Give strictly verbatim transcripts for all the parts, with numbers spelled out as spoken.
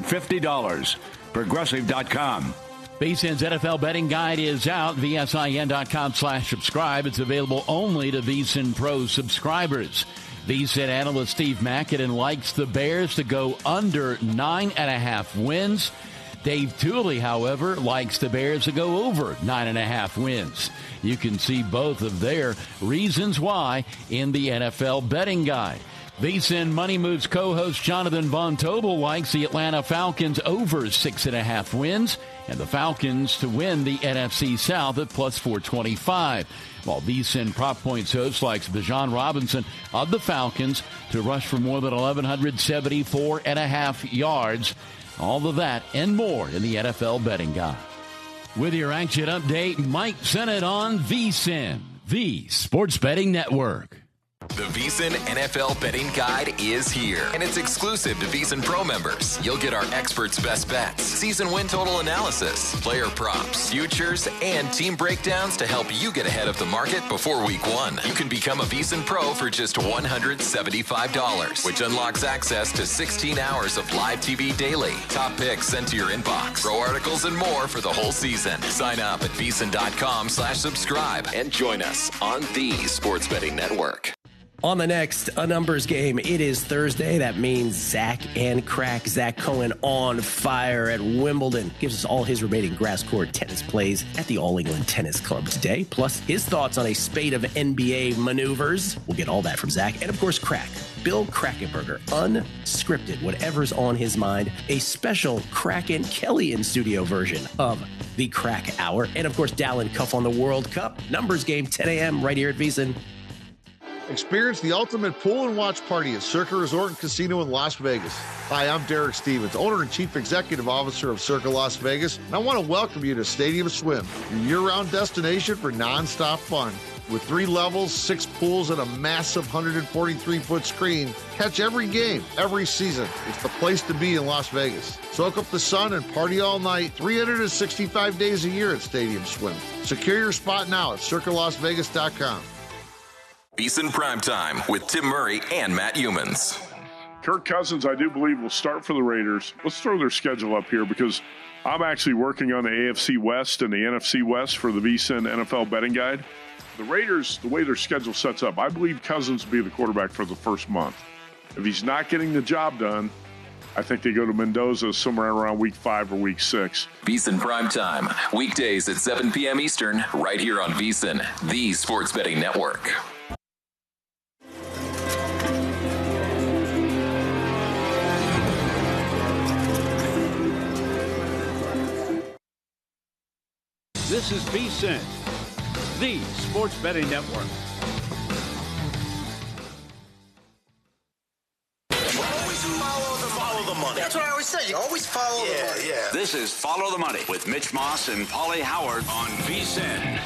fifty dollars. Progressive dot com. VSiN's N F L betting guide is out. V S I N dot com slash subscribe. It's available only to VSiN Pro subscribers. VSiN analyst Steve Mackinnon likes the Bears to go under nine and a half wins. Dave Tooley, however, likes the Bears to go over nine and a half wins. You can see both of their reasons why in the N F L betting guide. VSiN Money Moves co-host Jonathan Von Tobel likes the Atlanta Falcons over six and a half wins and the Falcons to win the N F C South at plus four twenty-five. While VSiN Prop Points host likes Bijan Robinson of the Falcons to rush for more than eleven seventy-four and a half yards. All of that and more in the N F L betting guide. With your action update, Mike Sennett on VSiN, the Sports Betting Network. The VSiN N F L Betting Guide is here, and it's exclusive to VSiN Pro members. You'll get our experts' best bets, season win total analysis, player props, futures, and team breakdowns to help you get ahead of the market before week one. You can become a VSiN Pro for just one hundred seventy-five dollars, which unlocks access to sixteen hours of live T V daily, top picks sent to your inbox, pro articles, and more for the whole season. Sign up at VSiN dot com slash subscribe and join us on the Sports Betting Network. On the next A Numbers Game, it is Thursday. That means Zach and Crack. Zach Cohen on fire at Wimbledon. Gives us all his remaining grass court tennis plays at the All England Tennis Club today, plus his thoughts on a spate of N B A maneuvers. We'll get all that from Zach. And, of course, Crack. Bill Krackomberger, unscripted, whatever's on his mind. A special Crack and Kelly in studio version of the Crack Hour. And, of course, Dallin Cuff on the World Cup. Numbers Game, ten a.m. right here at VSiN. Experience the ultimate pool and watch party at Circa Resort and Casino in Las Vegas. Hi, I'm Derek Stevens, owner and chief executive officer of Circa Las Vegas, and I want to welcome you to Stadium Swim, your year-round destination for non-stop fun. With three levels, six pools, and a massive one hundred forty-three foot screen, catch every game, every season. It's the place to be in Las Vegas. Soak up the sun and party all night, three hundred sixty-five days a year at Stadium Swim. Secure your spot now at Circa Las Vegas dot com. VSiN Primetime with Tim Murray and Matt Humans. Kirk Cousins, I do believe, will start for the Raiders. Let's throw their schedule up here because I'm actually working on the A F C West and the N F C West for the VSiN N F L Betting Guide. The Raiders, the way their schedule sets up, I believe Cousins will be the quarterback for the first month. If he's not getting the job done, I think they go to Mendoza somewhere around week five or week six. VSiN Primetime, weekdays at seven p.m. Eastern, right here on VSiN, the Sports Betting Network. This is VSiN, the Sports Betting Network. Always follow the, follow the money. That's what I always say. You always follow yeah, the money. Yeah. This is Follow the Money with Mitch Moss and Paulie Howard on VSiN.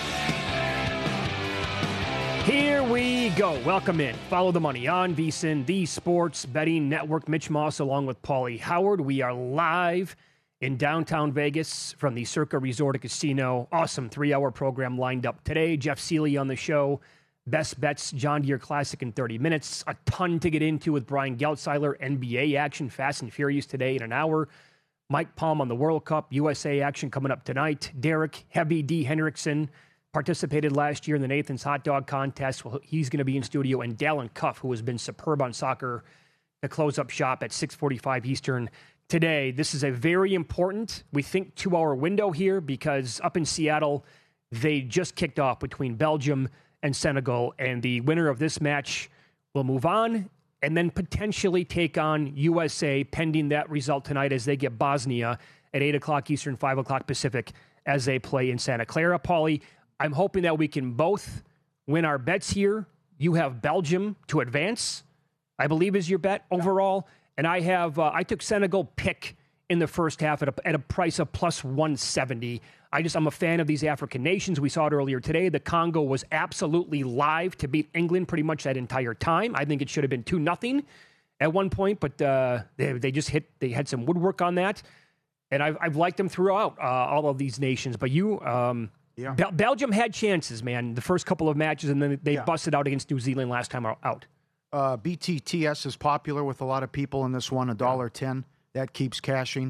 Here we go. Welcome in. Follow the Money on VSiN, the Sports Betting Network. Mitch Moss along with Paulie Howard. We are live in downtown Vegas from the Circa Resort and Casino. Awesome three-hour program lined up today. Jeff Seeley on the show. Best bets, John Deere Classic in thirty minutes. A ton to get into with Brian Geltzeiler. N B A action, Fast and Furious today in an hour. Mike Palm on the World Cup. U S A action coming up tonight. Derek Heavy D. Hendrickson participated last year in the Nathan's Hot Dog Contest. Well, he's going to be in studio. And Dallin Cuff, who has been superb on soccer, to close up shop at six forty-five Eastern today. This is a very important, we think, two-hour window here because up in Seattle, they just kicked off between Belgium and Senegal, and the winner of this match will move on and then potentially take on U S A pending that result tonight as they get Bosnia at eight o'clock Eastern, five o'clock Pacific as they play in Santa Clara. Paulie, I'm hoping that we can both win our bets here. You have Belgium to advance, I believe is your bet overall. And I have, uh, I took Senegal pick in the first half at a, at a price of plus one seventy. I just, I'm a fan of these African nations. We saw it earlier today. The Congo was absolutely live to beat England pretty much that entire time. I think it should have been two nothing at one point, but uh, they, they just hit, they had some woodwork on that. And I've, I've liked them throughout uh, all of these nations. But you, um, yeah. Bel- Belgium had chances, man, the first couple of matches, and then they yeah. busted out against New Zealand last time out. Uh, B T T S is popular with a lot of people in this one, one dollar ten. That keeps cashing.